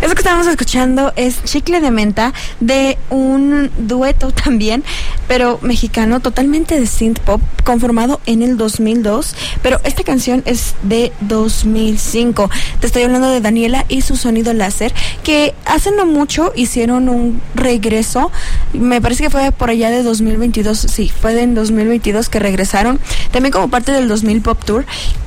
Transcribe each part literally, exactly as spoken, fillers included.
Eso que estábamos escuchando es Chicle de Menta, de un dueto también, pero mexicano, totalmente de synth pop, conformado en el dos mil dos, pero esta canción es de dos mil cinco. Te estoy hablando de Daniela y su sonido láser, que hace no mucho hicieron un regreso, me parece que fue por allá de dos mil veintidós, sí, fue en dos mil veintidós que regresaron, también como parte del dos mil Pop Tour,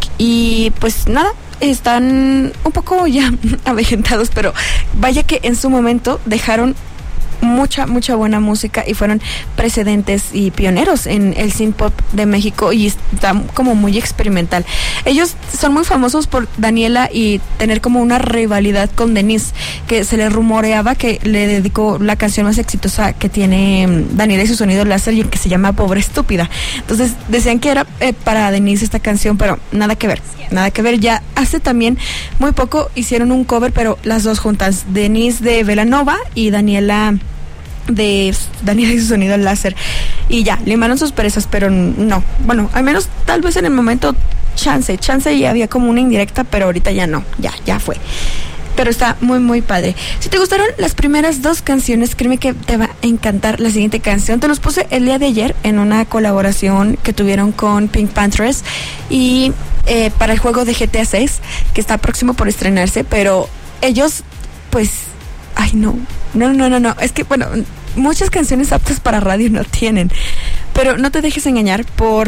y pues nada, están un poco ya avejentados, pero vaya que en su momento dejaron mucha, mucha buena música y fueron precedentes y pioneros en el synth pop de México, y está como muy experimental. Ellos son muy famosos por Daniela y tener como una rivalidad con Denise, que se le rumoreaba que le dedicó la canción más exitosa que tiene Daniela y su sonido láser, y que se llama Pobre Estúpida. Entonces decían que era eh, para Denise esta canción, pero nada que ver, nada que ver. Ya hace también muy poco hicieron un cover, pero las dos juntas, Denise de Velanova y Daniela de Daniela y su sonido láser, y ya, limaron sus perezas, pero no, bueno, al menos tal vez en el momento chance, chance ya había como una indirecta, pero ahorita ya no, ya, ya fue. Pero está muy, muy padre. Si te gustaron las primeras dos canciones, créeme que te va a encantar la siguiente canción. Te los puse el día de ayer en una colaboración que tuvieron con Pink Panthers y eh, para el juego de G T A seis, que está próximo por estrenarse, pero ellos, pues, ay no, no, no, no, no, es que, bueno, muchas canciones aptas para radio no tienen, pero no te dejes engañar por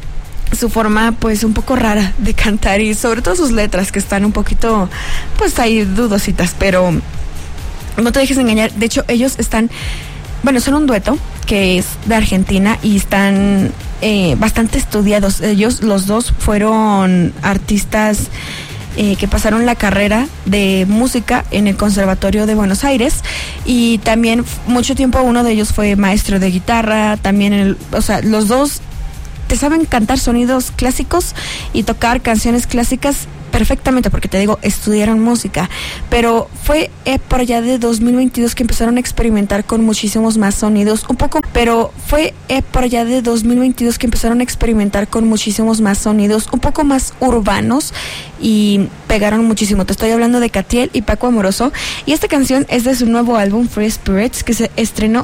su forma, pues, un poco rara de cantar, y sobre todo sus letras, que están un poquito, pues, ahí dudositas, pero no te dejes engañar. De hecho, ellos están, bueno, son un dueto que es de Argentina y están eh, bastante estudiados. Ellos, los dos, fueron artistas Eh, que pasaron la carrera de música en el Conservatorio de Buenos Aires, y también mucho tiempo uno de ellos fue maestro de guitarra, también el, o sea, los dos te saben cantar sonidos clásicos y tocar canciones clásicas perfectamente, porque te digo, estudiaron música, pero fue eh, por allá de dos mil veintidós que empezaron a experimentar con muchísimos más sonidos, un poco, pero fue eh, por allá de dos mil veintidós que empezaron a experimentar con muchísimos más sonidos, un poco más urbanos, y pegaron muchísimo. Te estoy hablando de Catiel y Paco Amoroso, y esta canción es de su nuevo álbum Free Spirits, que se estrenó